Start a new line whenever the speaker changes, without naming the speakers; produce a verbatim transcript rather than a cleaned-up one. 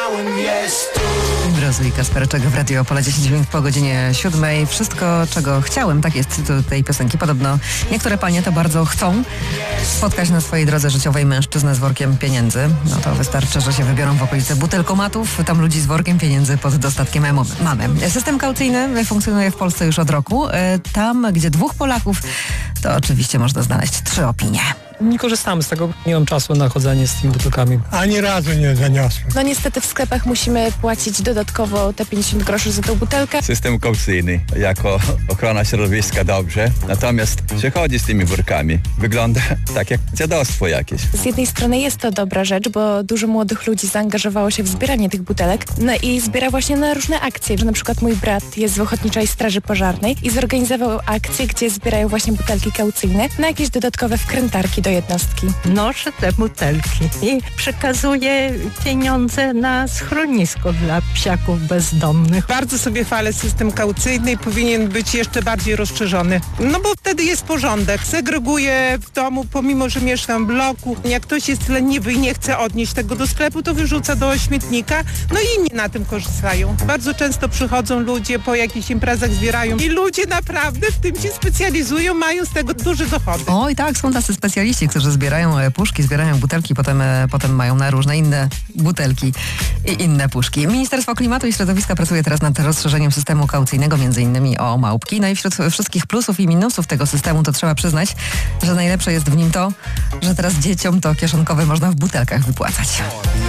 chciałem jest tu.
Mrozu i Kasperczek w Radio Opole, dziesięć minut po godzinie siódmej. Wszystko, czego chciałem, tak jest tytuł tej piosenki. Podobno niektóre panie to bardzo chcą spotkać na swojej drodze życiowej mężczyznę z workiem pieniędzy. No to wystarczy, że się wybiorą w okolice butelkomatów. Tam ludzi z workiem pieniędzy pod dostatkiem mamy. System kaucyjny funkcjonuje w Polsce już od roku. Tam, gdzie dwóch Polaków, to oczywiście można znaleźć trzy opinie.
Nie korzystamy z tego, nie mam czasu na chodzenie z tymi butelkami.
Ani razu nie zaniosłem.
No niestety w sklepach musimy płacić dodatkowo te pięćdziesiąt groszy za tą butelkę.
System kaucyjny jako ochrona środowiska dobrze, natomiast przychodzi z tymi workami. Wygląda tak jak dziadostwo jakieś.
Z jednej strony jest to dobra rzecz, bo dużo młodych ludzi zaangażowało się w zbieranie tych butelek, no i zbiera właśnie na różne akcje, że na przykład mój brat jest w Ochotniczej Straży Pożarnej i zorganizował akcję, gdzie zbierają właśnie butelki kaucyjne na jakieś dodatkowe wkrętarki do jednostki.
Noszę te butelki i przekazuję pieniądze na schronisko dla psiaków bezdomnych.
Bardzo sobie chwalę system kaucyjny i powinien być jeszcze bardziej rozszerzony. No bo wtedy jest porządek. Segreguję w domu, pomimo że mieszkam w bloku. Jak ktoś jest leniwy i nie chce odnieść tego do sklepu, to wyrzuca do śmietnika. No i inni na tym korzystają. Bardzo często przychodzą ludzie, po jakichś imprezach zbierają i ludzie naprawdę w tym się specjalizują, mają z tego duże dochody.
Oj tak, są tacy specjaliści, którzy zbierają puszki, zbierają butelki, potem, potem mają na różne inne butelki i inne puszki. Ministerstwo Klimatu i Środowiska pracuje teraz nad rozszerzeniem systemu kaucyjnego, między innymi o małpki. No i wśród wszystkich plusów i minusów tego systemu to trzeba przyznać, że najlepsze jest w nim to, że teraz dzieciom to kieszonkowe można w butelkach wypłacać.